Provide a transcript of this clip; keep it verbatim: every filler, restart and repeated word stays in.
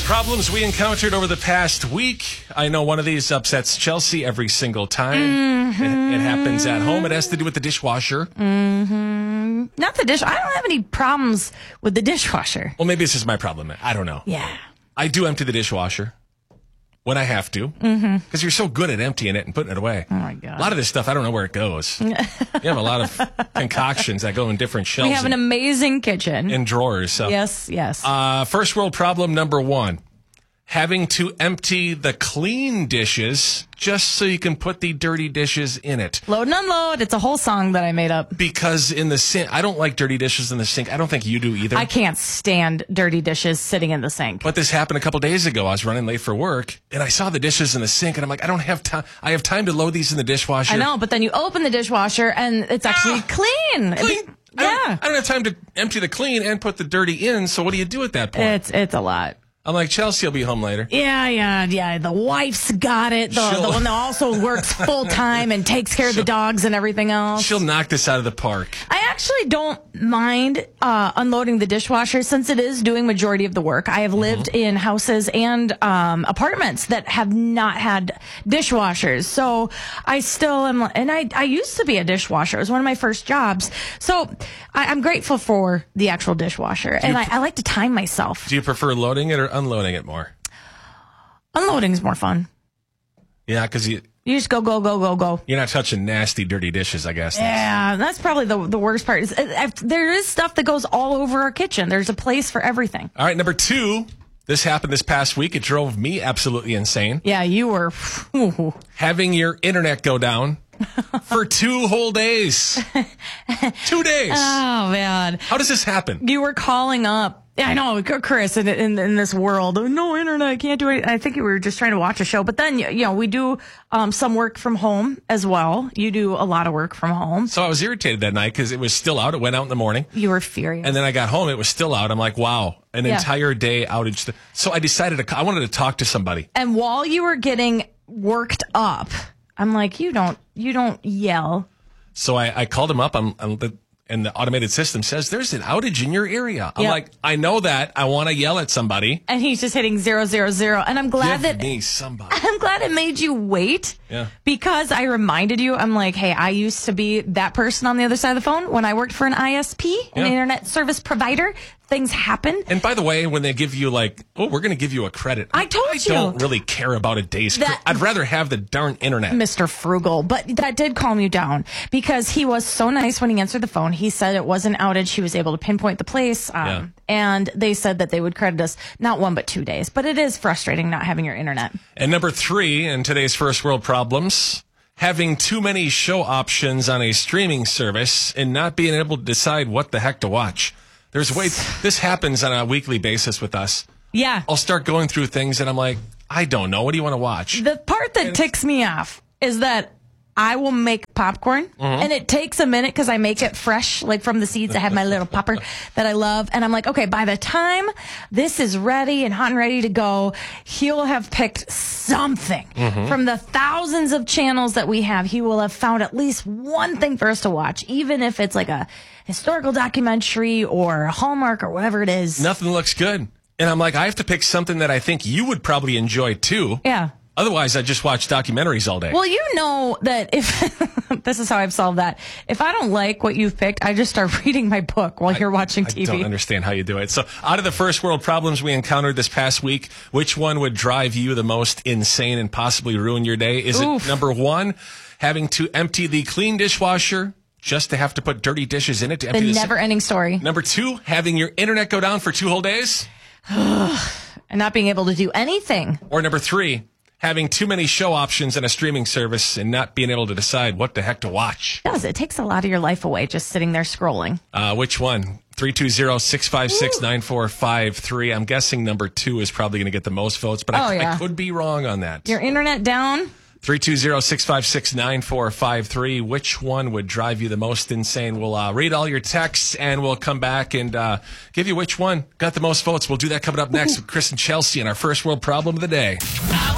Problems we encountered over the past week. I know one of these upsets Chelsea every single time. Mm-hmm. It, it happens at home. It has to do with the dishwasher. Mm-hmm. Not the dish. I don't have any problems with the dishwasher. Well, maybe this is my problem. I don't know. Yeah. I do empty the dishwasher when I have to. Because Mm-hmm. you're so good at emptying it and putting it away. Oh, my God. A lot of this stuff, I don't know where it goes. You have a lot of concoctions that go in different shelves We have an and, amazing kitchen. and drawers. So. Yes, yes. Uh, first world problem number one. Having to empty the clean dishes just so you can put the dirty dishes in it. Load and unload. It's a whole song that I made up. Because in the sink, I don't like dirty dishes in the sink. I don't think you do either. I can't stand dirty dishes sitting in the sink. But this happened a couple days ago. I was running late for work, and I saw the dishes in the sink, and I'm like, I don't have time. I have time to load these in the dishwasher. I know, but then you open the dishwasher and it's actually Ah, clean. Clean. I Yeah. don't, I don't have time to empty the clean and put the dirty in, so what do you do at that point? It's it's a lot. I'm like, Chelsea will be home later. Yeah, yeah, yeah. The wife's got it. The, She'll- the one that also works full time and takes care of the dogs and everything else. She'll knock this out of the park. I actually don't mind uh, unloading the dishwasher since it is doing majority of the work. I have lived in houses and um, apartments that have not had dishwashers. So I still am, and I, I used to be a dishwasher. It was one of my first jobs. So I, I'm grateful for the actual dishwasher. And I, I like to time myself. Do you prefer loading it or unloading it more? Unloading is more fun. Yeah, because you, You just go, go, go, go, go. you're not touching nasty, dirty dishes, I guess. Yeah, that's probably the the worst part. Is, if there is stuff that goes all over our kitchen. There's a place for everything. All right, number two. This happened this past week. It drove me absolutely insane. Yeah, you were. Ooh. Having your internet go down for two whole days. Two days. Oh man, How does this happen? you were calling up. Yeah, I know, Chris, in, in in this world, no internet, can't do it. I think you were just trying to watch a show, but then you know we do um, some work from home as well. You do a lot of work from home. So I was irritated that night because it was still out. It went out in the morning. You were furious. And then I got home. It was still out. I'm like, wow, an Yeah. entire day outage. So I decided to, I wanted to talk to somebody. And while you were getting worked up, I'm like, you don't you don't yell. So I, I called him up. I'm, I'm the, and the automated system says there's an outage in your area. I'm Yep. like, I know that. I want to yell at somebody. And he's just hitting zero zero zero. And I'm glad Give that me somebody. I'm glad it made you wait. Yeah. Because I reminded you, I'm like, hey, I used to be that person on the other side of the phone when I worked for an I S P, an Yeah. internet service provider. Things happen. And by the way, when they give you like, oh, we're going to give you a credit. I told I you. don't really care about a day's credit. That- I'd rather have the darn internet. Mister Frugal, but that did calm you down because he was so nice when he answered the phone. He said it was an outage. He was able to pinpoint the place. Um, Yeah. And they said that they would credit us not one, but two days. But it is frustrating not having your internet. And number three in today's first world problems, having too many show options on a streaming service and not being able to decide what the heck to watch. There's way, this happens on a weekly basis with us. Yeah. I'll start going through things and I'm like, I don't know. What do you want to watch? The part that ticks me off is that I will make popcorn Mm-hmm. and it takes a minute because I make it fresh, like from the seeds. I have my little popper that I love. And I'm like, okay, by the time this is ready and hot and ready to go, he'll have picked something Mm-hmm. from the thousands of channels that we have. He will have found at least one thing for us to watch, even if it's like a historical documentary or Hallmark or whatever it is. Nothing looks good. And I'm like, I have to pick something that I think you would probably enjoy too. Yeah. Otherwise, I just watch documentaries all day. Well, you know that if this is how I've solved that. If I don't like what you've picked, I just start reading my book while you're watching T V. I don't understand how you do it. So out of the first world problems we encountered this past week, which one would drive you the most insane and possibly ruin your day? Is Oof. it number one, having to empty the clean dishwasher just to have to put dirty dishes in it to empty The the never-ending story. Number two, having your internet go down for two whole days? And not being able to do anything. Or number three, having too many show options in a streaming service and not being able to decide what the heck to watch? It does. It takes a lot of your life away just sitting there scrolling. Uh, which one? three two zero, six five six, nine four five three. I'm guessing number two is probably going to get the most votes, but I, Oh, yeah. I could be wrong on that. Your internet down? three two zero, six five six, nine four five three. Which one would drive you the most insane? We'll uh, read all your texts and we'll come back and uh, give you which one got the most votes. We'll do that coming up next with Chris and Chelsea in our first world problem of the day.